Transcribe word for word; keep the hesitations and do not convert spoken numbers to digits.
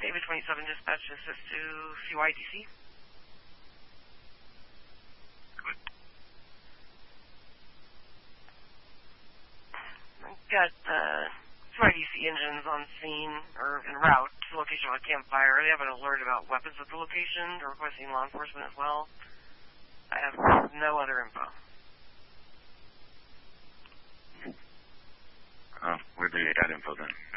David twenty-seven dispatch assist to C Y D C. Good. Got uh, C Y D C engines on scene, or en route to the location of a campfire. They have an alert about weapons at the location. They're requesting law enforcement as well. I have no other info. Uh, where'd they get that info then?